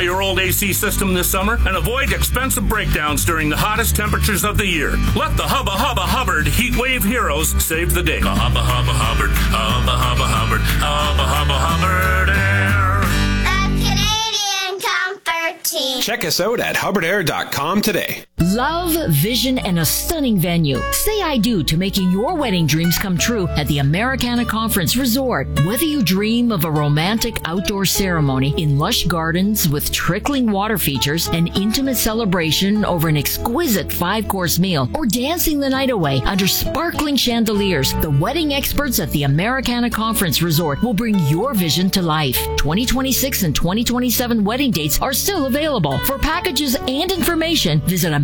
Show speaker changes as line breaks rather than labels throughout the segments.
your old AC system this summer and avoid expensive breakdowns during the hottest temperatures of the year. Let the Hubba Hubba Hubbard Heat Wave Heroes save the day. Hubba Hubba Hubbard, Hubba Hubba Hubbard, Hubba Hubba Hubbard Air.
The Canadian Comfort Team.
Check us out at hubbardair.com today.
Love, vision, and a stunning venue. Say I do to making your wedding dreams come true at the Americana Conference Resort. Whether you dream of a romantic outdoor ceremony in lush gardens with trickling water features, an intimate celebration over an exquisite 5-course meal, or dancing the night away under sparkling chandeliers, the wedding experts at the Americana Conference Resort will bring your vision to life. 2026 and 2027 wedding dates are still available. For packages and information, visit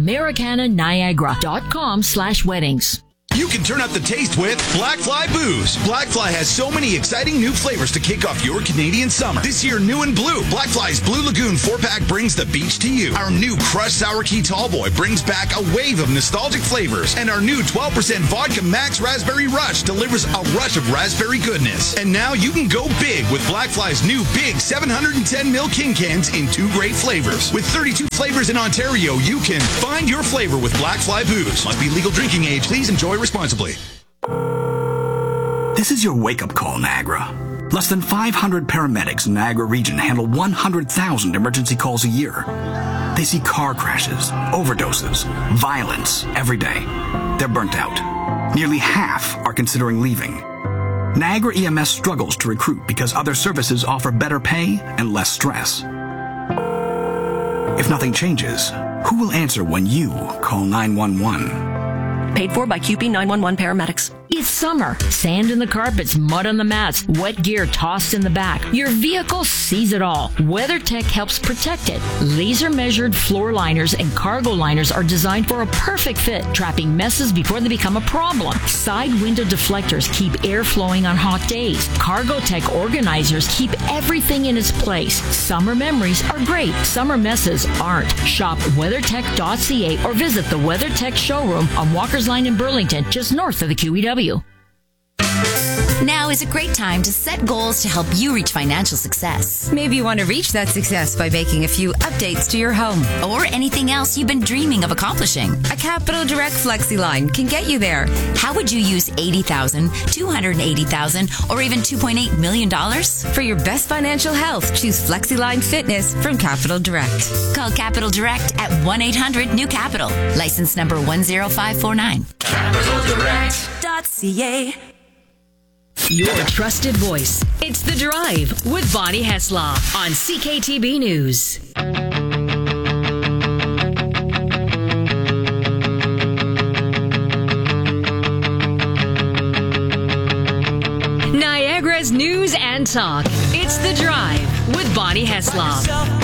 AmericanaNiagara.com/weddings.
You can turn up the taste with Blackfly Booze. Blackfly has so many exciting new flavors to kick off your Canadian summer. This year, new and blue, Blackfly's Blue Lagoon 4-pack brings the beach to you. Our new Crushed Sour Key Tallboy brings back a wave of nostalgic flavors. And our new 12% Vodka Max Raspberry Rush delivers a rush of raspberry goodness. And now you can go big with Blackfly's new big 710ml King Cans in 2 great flavors. With 32 flavors in Ontario, you can find your flavor with Blackfly Booze. Must be legal drinking age. Please enjoy responsibly.
This is your wake-up call, Niagara. Less than 500 paramedics in Niagara region handle 100,000 emergency calls a year. They see car crashes, overdoses, violence every day. They're burnt out. Nearly half are considering leaving. Niagara EMS struggles to recruit because other services offer better pay and less stress. If nothing changes, who will answer when you call 911?
Paid for by QP 911 paramedics.
It's summer. Sand in the carpets, mud on the mats, wet gear tossed in the back. Your vehicle sees it all. WeatherTech helps protect it. Laser-measured floor liners and cargo liners are designed for a perfect fit, trapping messes before they become a problem. Side window deflectors keep air flowing on hot days. CargoTech organizers keep everything in its place. Summer memories are great. Summer messes aren't. Shop WeatherTech.ca or visit the WeatherTech showroom on Walker's Line in Burlington, just north of the QEW.
Now is a great time to set goals to help you reach financial success.
Maybe you want to reach that success by making a few updates to your home.
Or anything else you've been dreaming of accomplishing.
A Capital Direct FlexiLine can get you there.
How would you use $80,000, $280,000, or even $2.8 million?
For your best financial health, choose FlexiLine Fitness from Capital Direct.
Call Capital Direct at 1-800-NEW-CAPITAL. License number 10549.
CapitalDirect.ca.
Your trusted voice. It's The Drive with Bonnie Heslop on CKTB News. Niagara's news and talk. It's The Drive with Bonnie Heslop.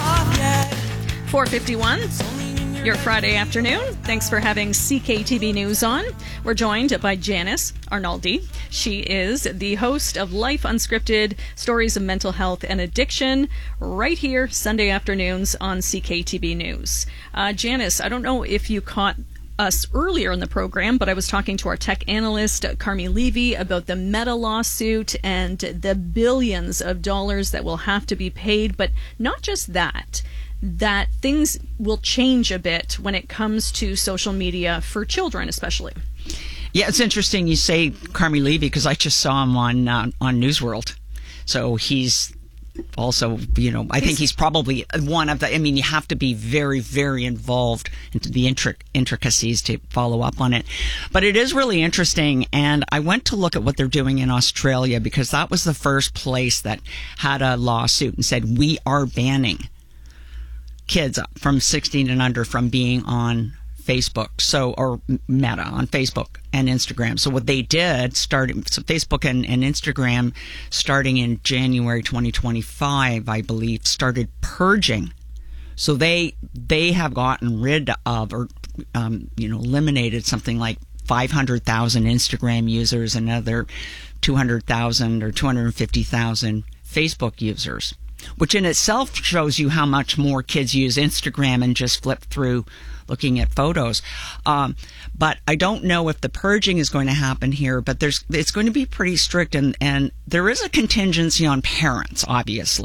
4:51. Your Friday afternoon. Thanks for having CKTV News on. We're joined by Janice Arnaldi. She is the host of Life Unscripted, Stories of Mental Health and Addiction, right here Sunday afternoons on CKTV News. Janice, I don't know if you caught us earlier in the program, but I was talking to our tech analyst, Carmi Levy, about the Meta lawsuit and the billions of dollars that will have to be paid. But not just that things will change a bit when it comes to social media for children, especially.
Yeah, it's interesting you say Carmi Levy because I just saw him on Newsworld. So he's also, I think he's probably one of the, you have to be very, very involved into the intricacies to follow up on it. But it is really interesting, and I went to look at what they're doing in Australia because that was the first place that had a lawsuit and said, we are banning kids from 16 and under from being on Facebook, or Meta on Facebook and Instagram. So what they did, Facebook and Instagram, starting in January 2025, I believe, started purging. So they have gotten rid of or eliminated something like 500,000 Instagram users and another 200,000 or 250,000 Facebook users, which in itself shows you how much more kids use Instagram and just flip through looking at photos. But I don't know if the purging is going to happen here, but it's going to be pretty strict, and there is a contingency on parents, obviously.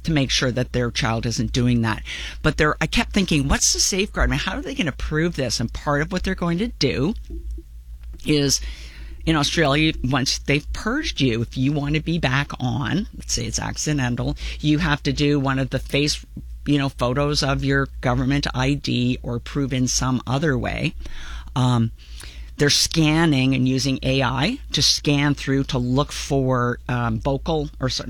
to make sure that their child isn't doing that. But I kept thinking, what's the safeguard? I mean, how are they going to prove this? And part of what they're going to do is, in Australia, once they've purged you, if you want to be back on, let's say it's accidental, you have to do one of the face, photos of your government ID or prove in some other way. They're scanning and using AI to scan through to look for verbal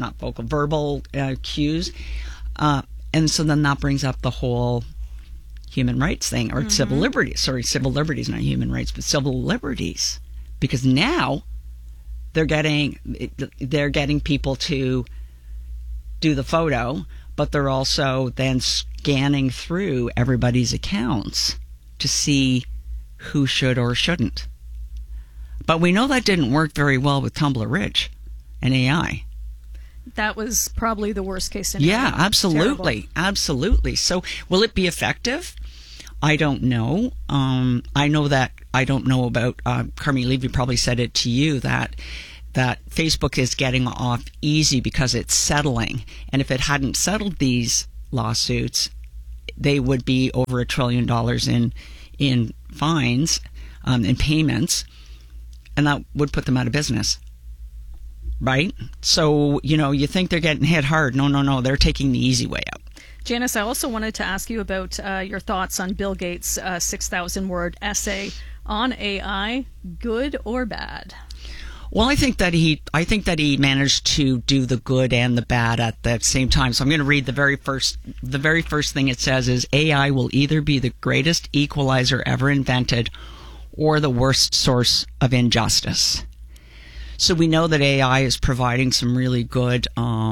cues. And so then that brings up the whole human rights thing, or civil liberties. Sorry, civil liberties, not human rights, but civil liberties. Because now they're getting people to do the photo, but they're also then scanning through everybody's accounts to see who should or shouldn't. But we know that didn't work very well with Tumblr Ridge and AI.
That was probably the worst case scenario.
Yeah, absolutely.
Terrible.
Absolutely. So will it be effective? I don't know. I know that I don't know about Carmi Levy probably said it to you that Facebook is getting off easy because it's settling. And if it hadn't settled these lawsuits, they would be over $1 trillion in fines and payments, and that would put them out of business. Right? So, you think they're getting hit hard. No. They're taking the easy way out.
Janice, I also wanted to ask you about your thoughts on Bill Gates' 6,000-word essay on AI, good or bad?
Well, I think that he managed to do the good and the bad at the same time. So I'm going to read the very first thing it says is AI will either be the greatest equalizer ever invented or the worst source of injustice. So we know that AI is providing some really good,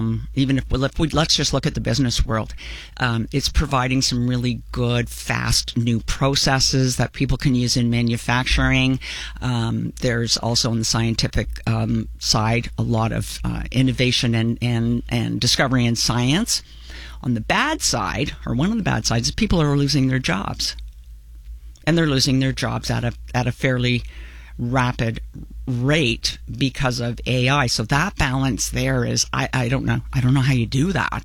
let's just look at the business world. It's providing some really good, fast, new processes that people can use in manufacturing. There's also on the scientific side a lot of innovation and discovery in science. On the bad side, or one of the bad sides, is people are losing their jobs. And they're losing their jobs at a fairly rapid rate because of AI. So that balance there is, I don't know how you do that.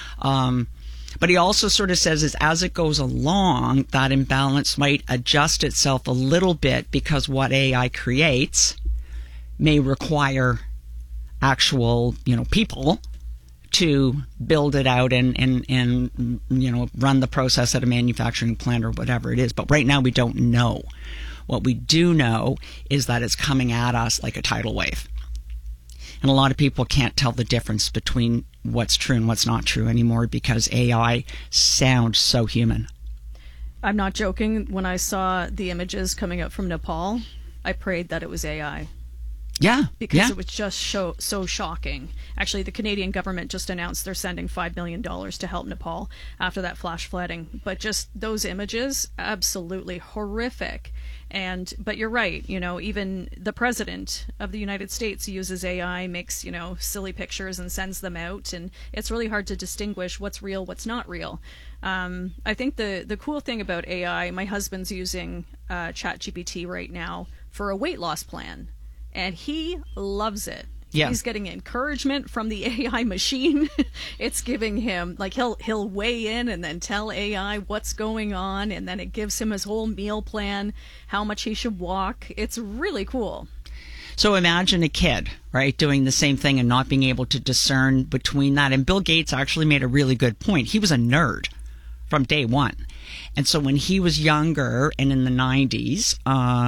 But he also sort of says is as it goes along, that imbalance might adjust itself a little bit because what AI creates may require actual, people to build it out and run the process at a manufacturing plant or whatever it is. But right now we don't know. What we do know is that it's coming at us like a tidal wave. And a lot of people can't tell the difference between what's true and what's not true anymore because AI sounds so human.
I'm not joking. When I saw the images coming up from Nepal, I prayed that it was AI.
Yeah.
Because it was just so shocking. Actually, the Canadian government just announced they're sending $5 million to help Nepal after that flash flooding. But just those images, absolutely horrific. But you're right, even the president of the United States uses AI, makes, silly pictures and sends them out. And it's really hard to distinguish what's real, what's not real. I think the cool thing about AI, my husband's using ChatGPT right now for a weight loss plan. And he loves it. Yeah. He's getting encouragement from the AI machine. It's giving him, he'll weigh in and then tell AI what's going on, and then it gives him his whole meal plan, how much he should walk. It's really cool.
So imagine a kid, right, doing the same thing and not being able to discern between that. And Bill Gates actually made a really good point. He was a nerd from day one. And so when he was younger and in the 90s,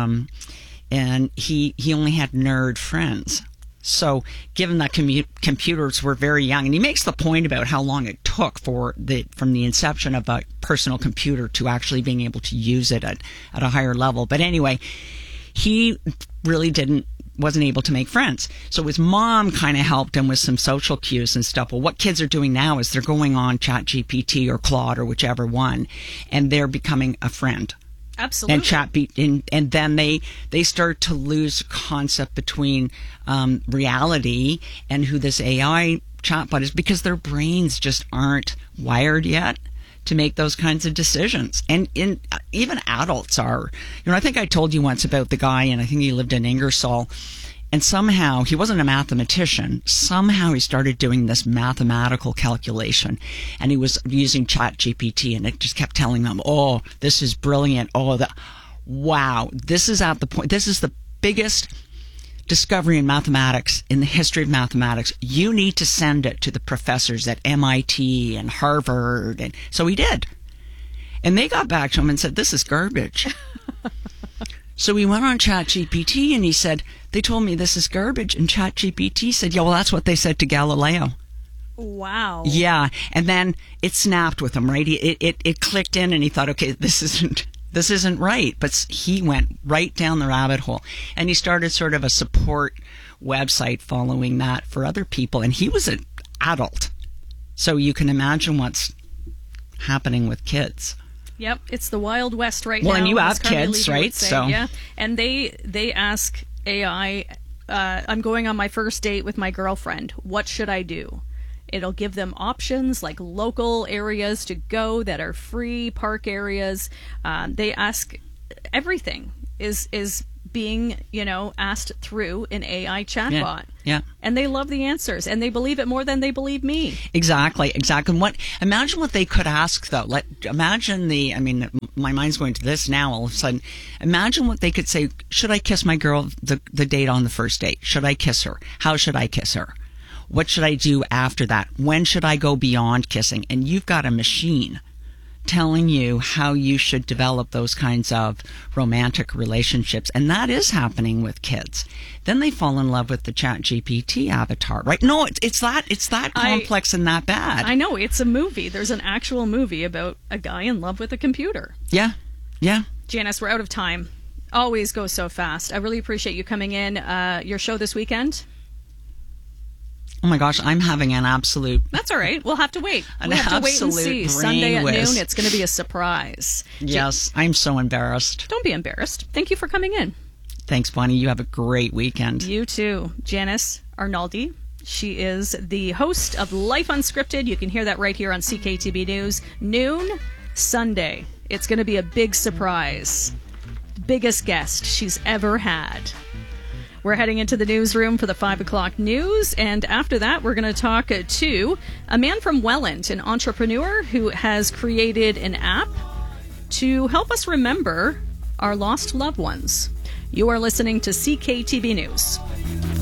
and he only had nerd friends. So given that computers were very young, and he makes the point about how long it took from the inception of a personal computer to actually being able to use it at a higher level. But anyway, he really wasn't able to make friends. So his mom kind of helped him with some social cues and stuff. Well, what kids are doing now is they're going on ChatGPT or Claude or whichever one, and they're becoming a friend.
Absolutely.
And then they start to lose concept between reality and who this AI chatbot is because their brains just aren't wired yet to make those kinds of decisions. And even adults are. I think I told you once about the guy, and I think he lived in Ingersoll, And somehow, he wasn't a mathematician, somehow he started doing this mathematical calculation. And he was using ChatGPT, and it just kept telling him, oh, this is brilliant. Oh, wow, this is at the point, this is the biggest discovery in mathematics, in the history of mathematics. You need to send it to the professors at MIT and Harvard. And so he did. And they got back to him and said, this is garbage. So he went on ChatGPT and he said, they told me this is garbage. And ChatGPT said, yeah, well, that's what they said to Galileo.
Wow.
Yeah. And then it snapped with him, right? It clicked in and he thought, okay, this isn't right. But he went right down the rabbit hole. And he started sort of a support website following that for other people. And he was an adult. So you can imagine what's happening with kids.
Yep, it's the Wild West right now.
Well, and you have
Carmi
kids,
Levy
right?
So yeah, and they ask AI, I'm going on my first date with my girlfriend. What should I do? It'll give them options like local areas to go that are free, park areas. They ask everything is being, asked through an AI chatbot.
Yeah.
And they love the answers, and they believe it more than they believe me.
Exactly. Imagine what they could ask, though. Imagine my mind's going to this now all of a sudden. Imagine what they could say. Should I kiss my girl the date on the first date? Should I kiss her? How should I kiss her? What should I do after that? When should I go beyond kissing? And you've got a machine telling you how you should develop those kinds of romantic relationships. And that is happening with kids. Then they fall in love with the ChatGPT avatar, right? No, it's that complex and that bad.
I know, it's a movie. There's an actual movie about a guy in love with a computer.
Yeah.
Janice, we're out of time. Always goes so fast. I really appreciate you coming in. Your show this weekend?
Oh my gosh, I'm having an absolute...
That's all right. We'll have to wait. We'll have to wait and see. Sunday at noon, it's going to be a surprise.
Yes, I'm so embarrassed.
Don't be embarrassed. Thank you for coming in.
Thanks, Bonnie. You have a great weekend.
You too. Janice Arnaldi. She is the host of Life Unscripted. You can hear that right here on CKTB News. Noon, Sunday. It's going to be a big surprise. Biggest guest she's ever had. We're heading into the newsroom for the 5 o'clock news, and after that, we're going to talk to a man from Welland, an entrepreneur who has created an app to help us remember our lost loved ones. You are listening to CKTB News.